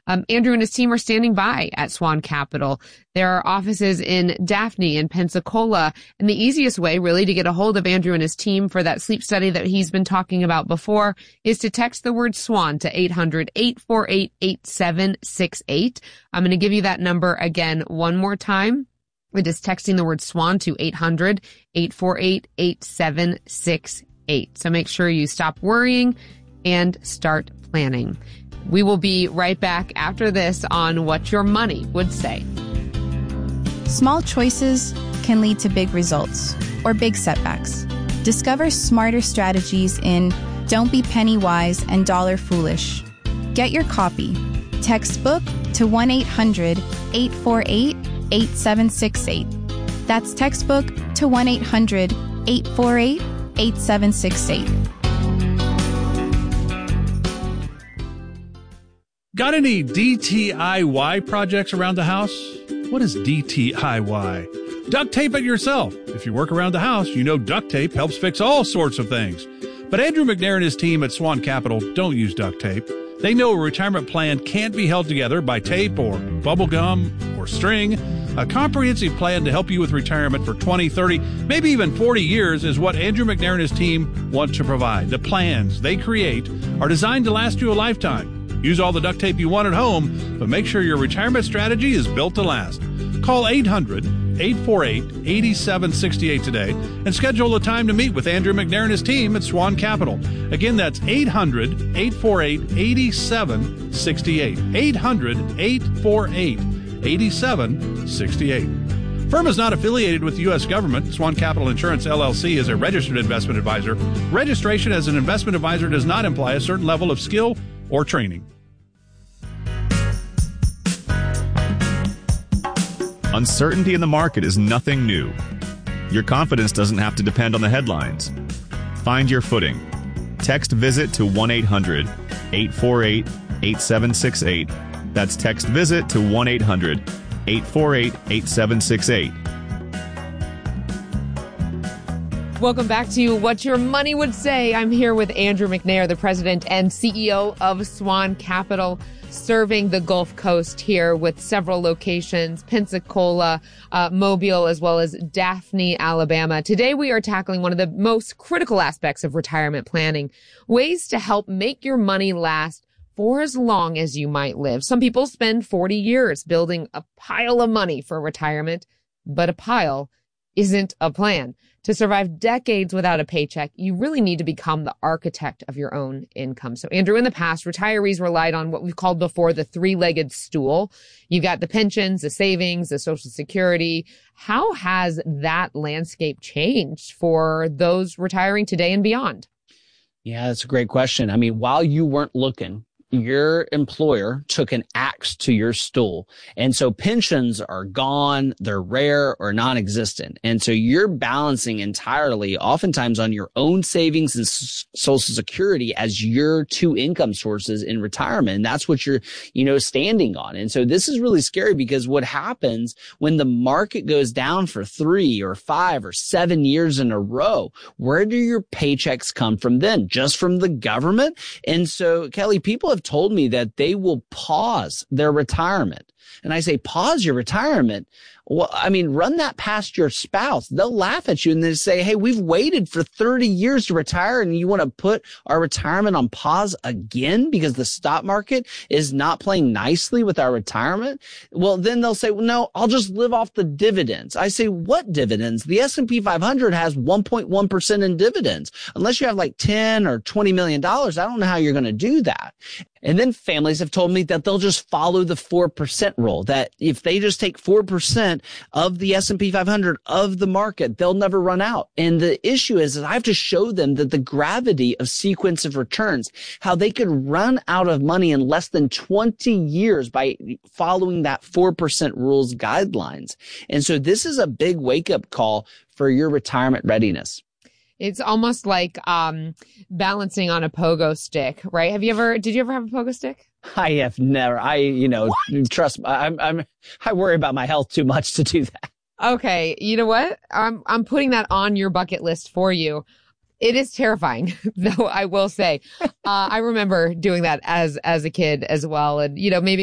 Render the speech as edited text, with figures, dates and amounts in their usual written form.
Andrew and his team are standing by at Swan Capital. There are offices in Daphne and Pensacola. And the easiest way really to get a hold of Andrew and his team for that sleep study that he's been talking about before is to text the word SWAN to 800-848-8768. I'm going to give you that number again one more time. It is texting the word SWAN to 800-848-8768. So make sure you stop worrying and start planning. We will be right back after this on What Your Money Would Say. Small choices can lead to big results or big setbacks. Discover smarter strategies in Don't Be Penny Wise and Dollar Foolish. Get your copy. Text book to 1-800-848-8768. That's textbook to 1-800-848-8768. Got any DTIY projects around the house? What is DTIY? Duct tape it yourself. If you work around the house, you know duct tape helps fix all sorts of things. But Andrew McNair and his team at Swan Capital don't use duct tape. They know a retirement plan can't be held together by tape or bubble gum or string. A comprehensive plan to help you with retirement for 20, 30, maybe even 40 years is what Andrew McNair and his team want to provide. The plans they create are designed to last you a lifetime. Use all the duct tape you want at home, but make sure your retirement strategy is built to last. Call 800-848-8768 today and schedule a time to meet with Andrew McNair and his team at Swan Capital. Again, that's 800-848-8768. 800-848-8768. Firm is not affiliated with the U.S. government. Swan Capital Insurance, LLC is a registered investment advisor. Registration as an investment advisor does not imply a certain level of skill or training. Uncertainty in the market is nothing new. Your confidence doesn't have to depend on the headlines. Find your footing. Text VISIT to 1-800-848-8768. That's text VISIT to 1-800-848-8768. Welcome back to What Your Money Would Say. I'm here with Andrew McNair, the president and CEO of Swan Capital, serving the Gulf Coast here with several locations, Pensacola, Mobile, as well as Daphne, Alabama. Today, we are tackling one of the most critical aspects of retirement planning, ways to help make your money last for as long as you might live. Some people spend 40 years building a pile of money for retirement, but a pile isn't a plan. To survive decades without a paycheck, you really need to become the architect of your own income. So, Andrew, in the past, retirees relied on what we've called before the three-legged stool. You've got the pensions, the savings, the Social Security. How has that landscape changed for those retiring today and beyond? Yeah, that's a great question. I mean, while you weren't looking, your employer took an axe to your stool. And so pensions are gone, they're rare or non-existent. And so you're balancing entirely, oftentimes on your own savings and Social Security as your two income sources in retirement. And that's what you're, standing on. And so this is really scary because what happens when the market goes down for 3 or 5 or 7 years in a row, where do your paychecks come from then? Just from the government? And so, Kelly, people have told me that they will pause their retirement. And I say, pause your retirement? Well, I mean, run that past your spouse. They'll laugh at you and they say, hey, we've waited for 30 years to retire and you want to put our retirement on pause again because the stock market is not playing nicely with our retirement? Well, then they'll say, well, no, I'll just live off the dividends. I say, what dividends? The S&P 500 has 1.1% in dividends. Unless you have like 10 or $20 million, I don't know how you're going to do that. And then families have told me that they'll just follow the 4% rule, that if they just take 4% of the S&P 500 of the market, they'll never run out. And the issue is that I have to show them that the gravity of sequence of returns, how they could run out of money in less than 20 years by following that 4% rules guidelines. And so this is a big wake up call for your retirement readiness. It's almost like balancing on a pogo stick, right? Did you ever have a pogo stick? I have never. Trust me, I worry about my health too much to do that. Okay, you know what? I'm putting that on your bucket list for you. It is terrifying, though, I will say. I remember doing that as a kid as well. And, maybe